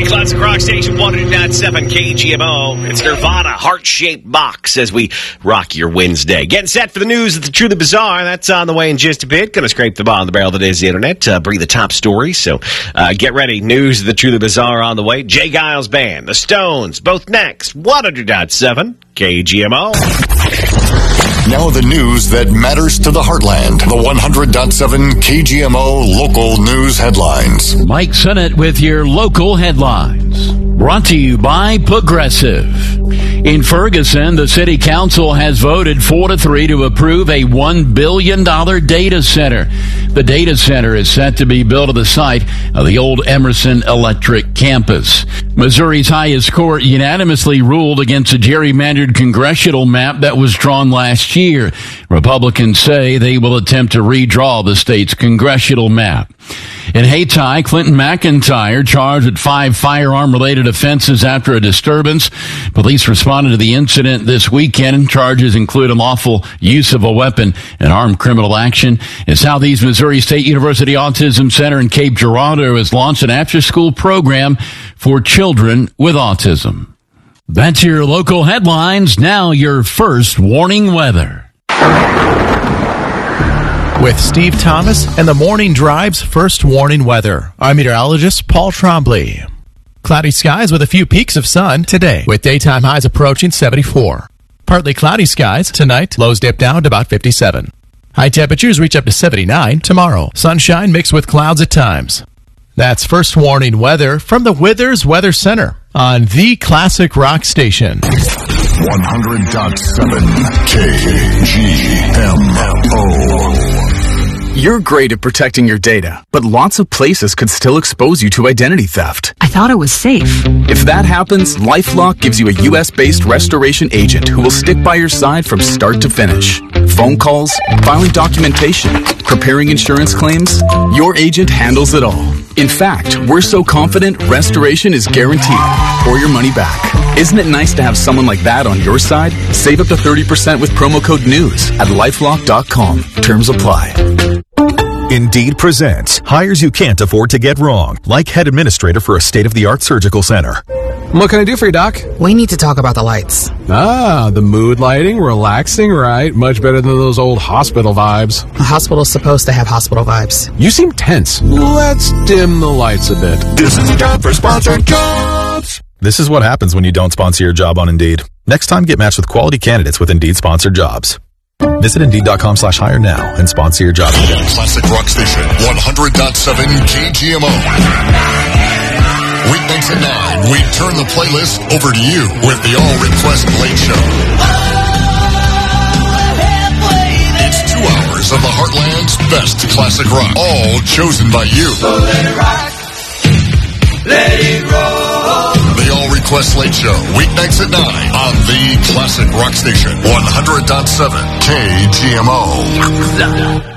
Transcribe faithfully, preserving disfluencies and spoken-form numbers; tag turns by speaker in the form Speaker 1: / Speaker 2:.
Speaker 1: Classic Rock Station one oh two point seven K G M O. It's Nirvana, Heart-Shaped Box, as we rock your Wednesday. Getting set for the news at the Truly Bizarre. That's on the way in just a bit. Going to scrape the bottom of the barrel that is the internet. Uh, bring the top stories. So uh, get ready. News of the Truly Bizarre on the way. Jay Giles Band, The Stones, both next. one oh two point seven K G M O.
Speaker 2: Now the news that matters to the heartland. The one hundred point seven K G M O local news headlines.
Speaker 3: Mike Sennett with your local headlines. Brought to you by Progressive. In Ferguson, the city council has voted four to three to approve a one billion dollars data center. The data center is set to be built at the site of the old Emerson Electric campus. Missouri's highest court unanimously ruled against a gerrymandered congressional map that was drawn last year. Republicans say they will attempt to redraw the state's congressional map. In Hayti, Clinton McIntyre charged with five firearm-related offenses after a disturbance. Police responded to the incident this weekend. Charges include unlawful use of a weapon and armed criminal action. In Southeast Missouri State University Autism Center in Cape Girardeau has launched an after-school program for children with autism. That's your local headlines. Now your first warning weather.
Speaker 4: With Steve Thomas and the Morning Drive's first warning weather, I'm meteorologist Paul Trombley. Cloudy skies with a few peaks of sun today, with daytime highs approaching seventy-four. Partly cloudy skies tonight, lows dip down to about fifty-seven. High temperatures reach up to seventy-nine tomorrow. Sunshine mixed with clouds at times. That's first warning weather from the Withers Weather Center on the Classic Rock Station.
Speaker 2: one hundred point seven K G M O.
Speaker 5: You're great at protecting your data, but lots of places could still expose you to identity theft.
Speaker 6: I thought it was safe.
Speaker 5: If that happens, LifeLock gives you a U S-based restoration agent who will stick by your side from start to finish. Phone calls, filing documentation, preparing insurance claims, your agent handles it all. In fact, we're so confident restoration is guaranteed or your money back. Isn't it nice to have someone like that on your side? Save up to thirty percent with promo code NEWS at lifelock dot com. Terms apply.
Speaker 7: Indeed presents hires you can't afford to get wrong, like head administrator for a state-of-the-art surgical center.
Speaker 8: What can I do for you, Doc?
Speaker 9: We need to talk about the lights.
Speaker 8: Ah, the mood lighting, relaxing, right? Much better than those old hospital vibes.
Speaker 9: A hospital's supposed to have hospital vibes.
Speaker 8: You seem tense. Let's dim the lights a bit.
Speaker 2: This is time for sponsored jobs.
Speaker 7: This is what happens when you don't sponsor your job on Indeed. Next time, get matched with quality candidates with Indeed-sponsored jobs. Visit Indeed.com slash hire now and sponsor your job today.
Speaker 2: Classic Rock Station, one hundred point seven K G M O. Weeknights at nine, we turn the playlist over to you with the All Request Late Show. It's two hours of the Heartland's best classic rock, all chosen by you.
Speaker 10: So let it rock, let it roll.
Speaker 2: The All Request Late Show, weeknights at nine on the Classic Rock Station, one hundred point seven K G M O.